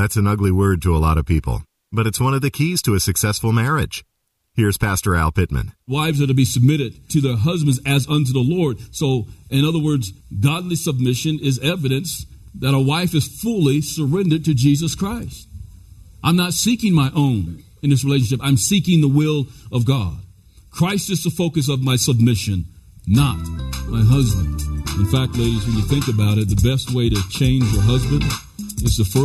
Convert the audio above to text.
That's an ugly word to a lot of people, but it's one of the keys to a successful marriage. Here's Pastor Al Pittman. Wives are to be submitted to their husbands as unto the Lord. So, in other words, godly submission is evidence that a wife is fully surrendered to Jesus Christ. I'm not seeking my own in this relationship. I'm seeking the will of God. Christ is the focus of my submission, not my husband. In fact, ladies, when you think about it, the best way to change your husband is to first